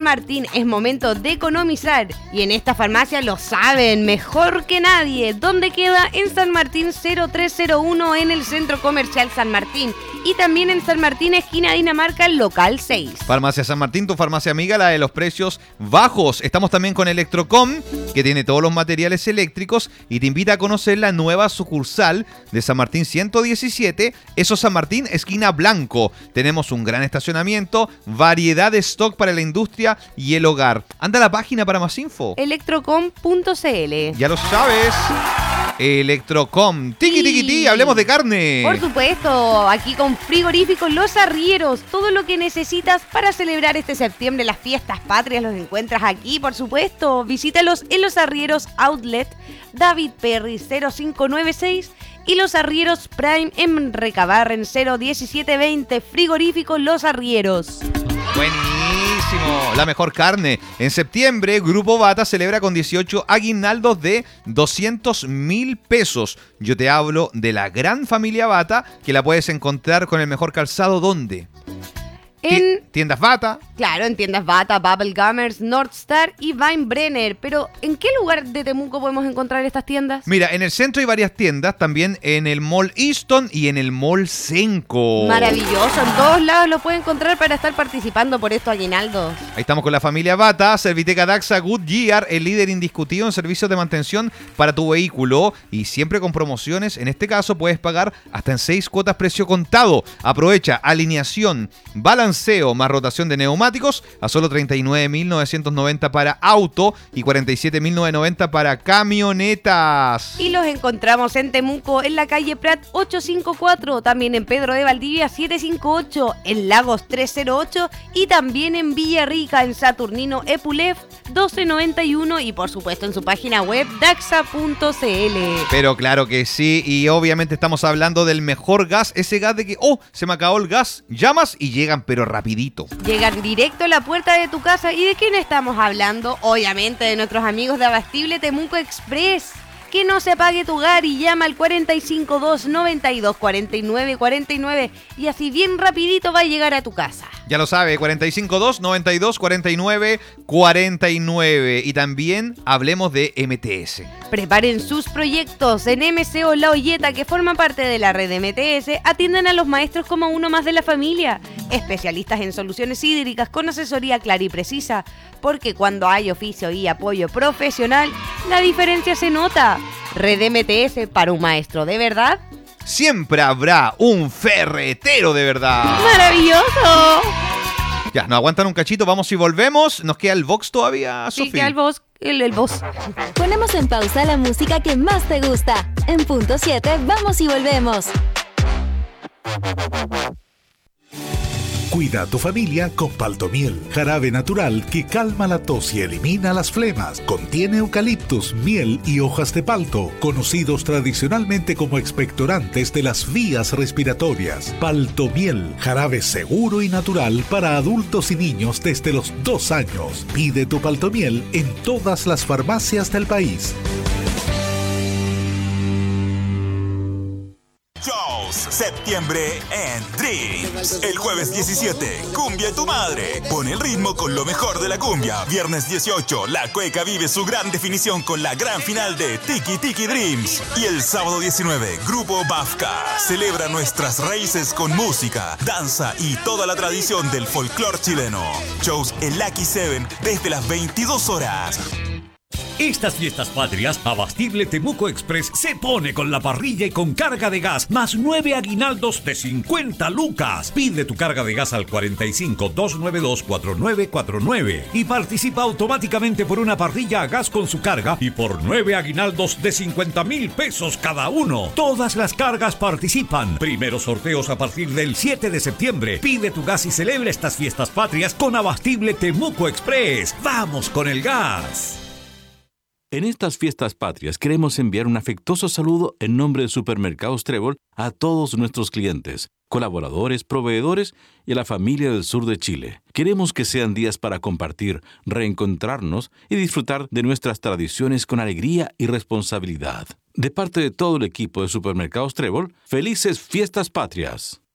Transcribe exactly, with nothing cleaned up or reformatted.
Martín es momento de economizar y en esta farmacia lo saben mejor que nadie. ¿Dónde queda? En San Martín cero tres cero uno en el Centro Comercial San Martín y también en San Martín, esquina Dinamarca, local seis. Farmacia San Martín, tu farmacia amiga, la de los precios bajos. Estamos también con Electrocom, que tiene todos los materiales eléctricos y te invita a conocer la nueva sucursal de San Martín ciento diecisiete, eso San Martín, esquina Blanco. Tenemos un gran estacionamiento, variedad de stock para la industria y el hogar. Anda a la página para más info. electrocom punto c l. Ya lo sabes. Electrocom. Tiki tiki ti, hablemos de carne. Por supuesto, aquí con Frigoríficos Los Arrieros. Todo lo que necesitas para celebrar este septiembre las fiestas patrias los encuentras aquí, por supuesto. Visítalos en Los Arrieros Outlet, David Perry cero cinco nueve seis y Los Arrieros Prime en Recabarren cero diecisiete veinte. Frigoríficos Los Arrieros. Buenísimo, la mejor carne. En septiembre, Grupo Bata celebra con dieciocho aguinaldos de doscientos mil pesos. Yo te hablo de la gran familia Bata, que la puedes encontrar con el mejor calzado. ¿Dónde? En tiendas Bata. Claro, en tiendas Bata, Bubble Gummers, Northstar y Weinbrenner. Pero, ¿en qué lugar de Temuco podemos encontrar estas tiendas? Mira, en el centro hay varias tiendas, también en el Mall Easton y en el Mall Senco. Maravilloso, en todos lados lo pueden encontrar para estar participando por estos aguinaldos. Ahí estamos con la familia Bata, Serviteca Daxa Goodyear, el líder indiscutido en servicios de mantención para tu vehículo y siempre con promociones. En este caso puedes pagar hasta en seis cuotas precio contado. Aprovecha alineación, balance más rotación de neumáticos a solo treinta y nueve mil novecientos noventa para auto y cuarenta y siete mil novecientos noventa para camionetas. Y los encontramos en Temuco, en la calle Prat ochocientos cincuenta y cuatro, también en Pedro de Valdivia setecientos cincuenta y ocho, en Lagos trescientos ocho y también en Villarrica, en Saturnino Epulef doce noventa y uno y por supuesto en su página web daxa punto c l. Pero claro que sí, y obviamente estamos hablando del mejor gas, ese gas de que, oh, se me acabó el gas, llamas y llegan pero rapidito. Llegan directo a la puerta de tu casa. ¿Y de quién estamos hablando? Obviamente de nuestros amigos de Abastible Temuco Express. Que no se apague tu hogar y llama al cuarenta y cinco dos noventa y dos cuarenta y nueve cuarenta y nueve y así bien rapidito va a llegar a tu casa. Ya lo sabe, cuarenta y cinco dos noventa y dos cuarenta y nueve cuarenta y nueve. Y también hablemos de M T S. Preparen sus proyectos en M C O La Olleta, que forma parte de la red de M T S. Atienden a los maestros como uno más de la familia. Especialistas en soluciones hídricas con asesoría clara y precisa. Porque cuando hay oficio y apoyo profesional, la diferencia se nota. Red M T S para un maestro de verdad. Siempre habrá un ferretero de verdad. ¡Maravilloso! Ya, nos aguantan un cachito, vamos y volvemos. ¿Nos queda el box todavía, Sofía? Sí, queda el box, el, el box. Ponemos en pausa la música que más te gusta. En punto siete, vamos y volvemos. Cuida a tu familia con Paltomiel, jarabe natural que calma la tos y elimina las flemas. Contiene eucaliptus, miel y hojas de palto, conocidos tradicionalmente como expectorantes de las vías respiratorias. Paltomiel, jarabe seguro y natural para adultos y niños desde los dos años. Pide tu Paltomiel en todas las farmacias del país. Shows septiembre en Dreams. El jueves diecisiete, Cumbia tu madre. Pone el ritmo con lo mejor de la cumbia. Viernes dieciocho, La Cueca vive su gran definición con la gran final de Tiki Tiki Dreams. Y el sábado diecinueve, Grupo Bafka celebra nuestras raíces con música, danza y toda la tradición del folclore chileno. Shows en Lucky Seven desde las veintidós horas. Estas fiestas patrias, Abastible Temuco Express se pone con la parrilla y con carga de gas, más nueve aguinaldos de cincuenta lucas. Pide tu carga de gas al cuarenta y cinco dos noventa y dos cuarenta y nueve cuarenta y nueve y participa automáticamente por una parrilla a gas con su carga y por nueve aguinaldos de cincuenta mil pesos cada uno. Todas las cargas participan. Primeros sorteos a partir del siete de septiembre. Pide tu gas y celebra estas fiestas patrias con Abastible Temuco Express. ¡Vamos con el gas! En estas fiestas patrias queremos enviar un afectuoso saludo en nombre de Supermercados Trébol a todos nuestros clientes, colaboradores, proveedores y a la familia del sur de Chile. Queremos que sean días para compartir, reencontrarnos y disfrutar de nuestras tradiciones con alegría y responsabilidad. De parte de todo el equipo de Supermercados Trébol, felices fiestas patrias.